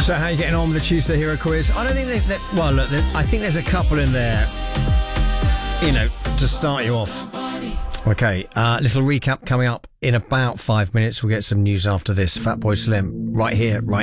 So how are you getting on with the Tuesday Hero quiz? I don't think that well, look, I think there's a couple in there, you know, to start you off. Okay, little recap coming up in about 5 minutes. We'll get some news after this. Fatboy Slim, right here, right